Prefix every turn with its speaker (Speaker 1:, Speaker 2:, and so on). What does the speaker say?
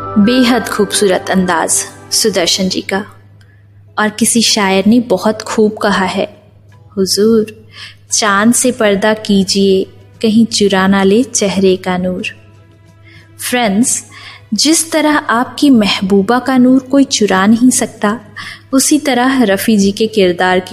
Speaker 1: बेहद खूबसूरत अंदाज सुदर्शन जी का। और किसी शायर ने बहुत खूब कहा है, हुजूर चांद से पर्दा कीजिए, कहीं चुरा ना ले चेहरे का नूर। फ्रेंड्स, जिस तरह आपकी महबूबा का नूर कोई चुरा नहीं सकता, उसी तरह रफ़ी जी के किरदार की